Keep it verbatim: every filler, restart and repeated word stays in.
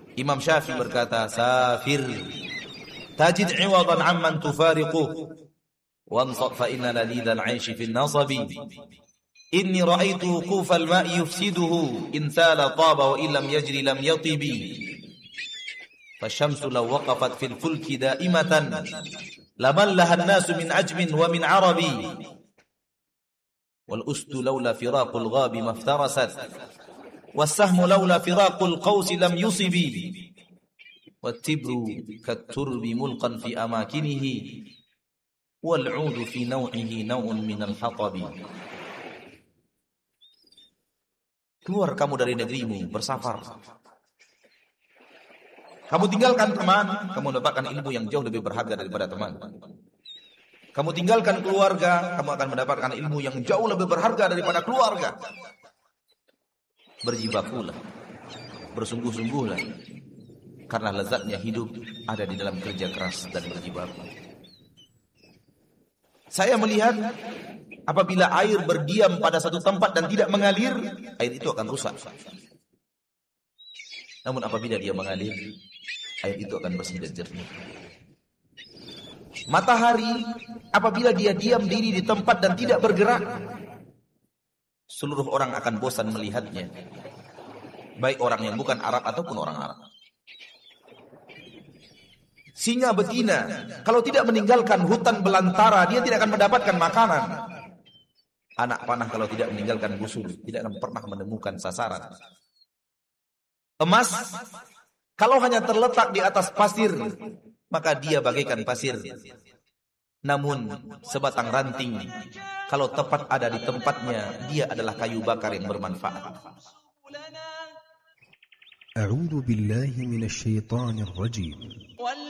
Imam Syafi'i berkata, "Safir tajid 'iwadan 'amman tufariquh wansab fa inna ladidal 'aishi fil nasabi. Inni ra'aitu wuqufal ma'i yufsiduhu in thala taba wa illam yajri lam yatibi. Fasyamsu law waqafat fil fulki da'imatan lamallaha an-nasu min ajmin wa min 'arabi. Wal ustu laula firaqul ghabi maftarasat was-sahmu laula firaqul qausi lam yusibi. Wat-tibru kat-turbi mulqan fi amakinihi wal 'udu fi naw'ihi naw'un minal hatabi." Keluar kamu dari negerimu, bersafar. Kamu tinggalkan teman, kamu mendapatkan ilmu yang jauh lebih berharga daripada teman. Kamu tinggalkan keluarga, kamu akan mendapatkan ilmu yang jauh lebih berharga daripada keluarga. Berjibakulah, bersungguh-sungguhlah, karena lezatnya hidup ada di dalam kerja keras dan berjibaku. Saya melihat apabila air berdiam pada satu tempat dan tidak mengalir, air itu akan rusak. Namun apabila dia mengalir, air itu akan bersih dan jernih. Matahari apabila dia diam diri di tempat dan tidak bergerak, seluruh orang akan bosan melihatnya, baik orang yang bukan Arab ataupun orang Arab. Singa betina kalau tidak meninggalkan hutan belantara, dia tidak akan mendapatkan makanan. Anak panah kalau tidak meninggalkan busur, tidak akan pernah menemukan sasaran. Emas kalau hanya terletak di atas pasir, maka dia bagaikan pasir. Namun sebatang ranting kalau tepat ada di tempatnya, dia adalah kayu bakar yang bermanfaat. A'udzu billahi minasy syaithanir rajim.